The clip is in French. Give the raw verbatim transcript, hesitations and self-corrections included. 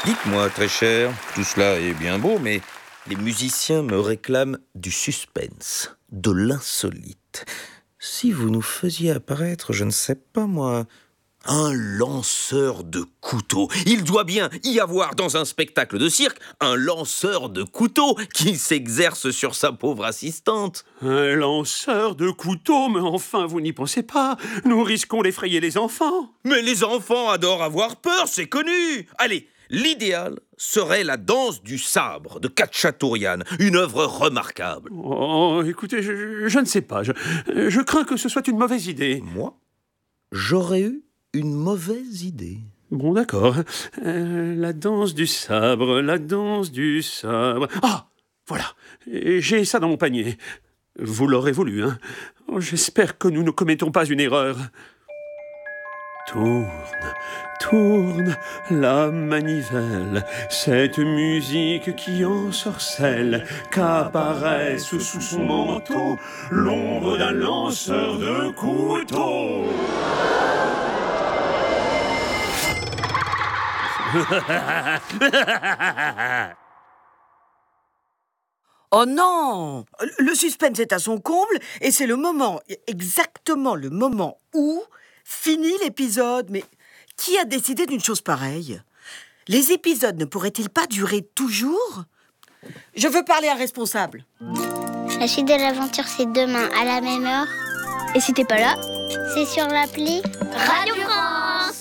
Dites-moi, très cher, tout cela est bien beau, mais les musiciens me réclament du suspense, de l'insolite. Si vous nous faisiez apparaître, je ne sais pas moi, un lanceur de couteaux. Il doit bien y avoir dans un spectacle de cirque un lanceur de couteaux qui s'exerce sur sa pauvre assistante. Un lanceur de couteaux, mais enfin, vous n'y pensez pas. Nous risquons d'effrayer les enfants. Mais les enfants adorent avoir peur, c'est connu. Allez, l'idéal serait la danse du sabre de Khatchatourian, une œuvre remarquable. Oh, écoutez, je, je ne sais pas. Je, je crains que ce soit une mauvaise idée. Moi, j'aurais eu une mauvaise idée. Bon, d'accord. Euh, la danse du sabre, la danse du sabre. Ah, voilà. J'ai ça dans mon panier. Vous l'aurez voulu, hein. Oh, j'espère que nous ne commettons pas une erreur. Tourne, tourne la manivelle, cette musique qui ensorcelle, qu'apparaisse sous son manteau l'ombre d'un lanceur de couteau. Oh non! Le suspense est à son comble et c'est le moment, exactement le moment où finit l'épisode. Mais qui a décidé d'une chose pareille? Les épisodes ne pourraient-ils pas durer toujours? Je veux parler à un responsable. La suite de l'aventure, c'est demain à la même heure. Et si t'es pas là? C'est sur l'appli Radio